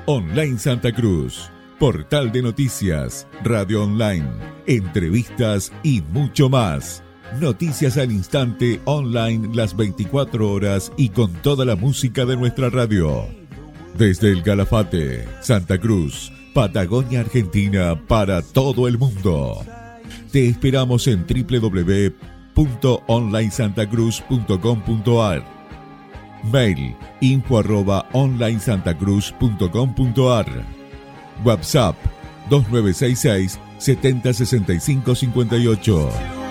Online Santa Cruz, portal de noticias, radio online, entrevistas y mucho más. Noticias al instante online las 24 horas y con toda la música de nuestra radio. Desde el Calafate, Santa Cruz, Patagonia, Argentina, para todo el mundo. Te esperamos en www.onlinesantacruz.com.ar. Mail info@onlinesantacruz.com.ar. WhatsApp 2966 706558.